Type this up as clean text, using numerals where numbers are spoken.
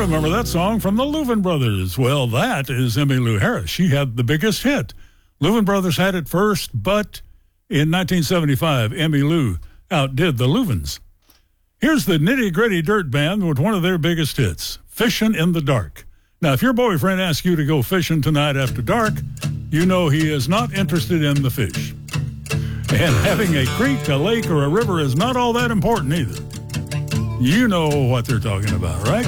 remember that song from the Louvin Brothers. Well, that is Emmylou Harris. She had the biggest hit. Louvin Brothers had it first, but in 1975, Emmylou outdid the Louvins. Here's the Nitty Gritty Dirt Band with one of their biggest hits, Fishing in the Dark. Now, if your boyfriend asks you to go fishing tonight after dark, you know he is not interested in the fish. And having a creek, a lake, or a river is not all that important either. You know what they're talking about, right?